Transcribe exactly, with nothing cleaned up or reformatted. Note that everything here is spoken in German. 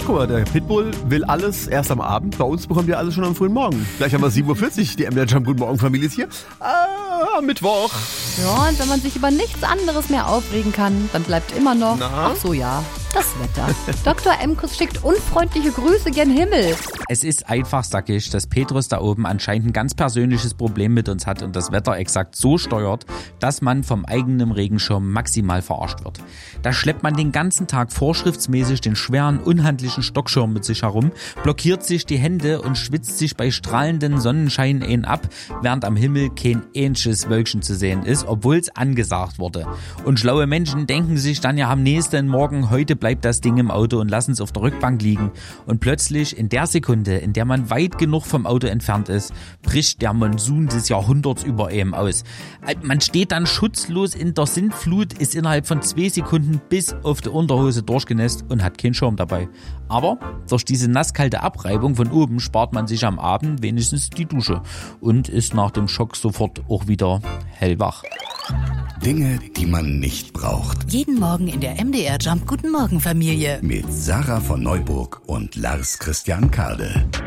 Guck mal, der Pitbull will alles erst am Abend. Bei uns bekommt ihr alles schon am frühen Morgen. Gleich haben wir sieben Uhr vierzig. Die M D R Jump Guten Morgen Familie ist hier. Ah, Mittwoch. Ja, und wenn man sich über nichts anderes mehr aufregen kann, dann bleibt immer noch, Na? ach so ja, das Wetter. Doktor Emkus schickt unfreundliche Grüße gen Himmel. Es ist einfach sackig, dass Petrus da oben anscheinend ein ganz persönliches Problem mit uns hat und das Wetter exakt so steuert, dass man vom eigenen Regenschirm maximal verarscht wird. Da schleppt man den ganzen Tag vorschriftsmäßig den schweren, unhandlichen Stockschirm mit sich herum, blockiert sich die Hände und schwitzt sich bei strahlenden Sonnenschein ein ab, während am Himmel kein ähnliches Wölkchen zu sehen ist, obwohl es angesagt wurde. Und schlaue Menschen denken sich dann ja am nächsten Morgen, heute bleibt das Ding im Auto und lassen es auf der Rückbank liegen. Und plötzlich in der Sekunde, in der man weit genug vom Auto entfernt ist, bricht der Monsun des Jahrhunderts über einem aus. Man steht dann schutzlos in der Sintflut, ist innerhalb von zwei Sekunden bis auf die Unterhose durchgenässt und hat keinen Schirm dabei. Aber durch diese nasskalte Abreibung von oben spart man sich am Abend wenigstens die Dusche und ist nach dem Schock sofort auch wieder hellwach. Dinge, die man nicht braucht. Jeden Morgen in der M D R Jump Guten Morgen Familie. Mit Sarah von Neuburg und Lars Christian Kade.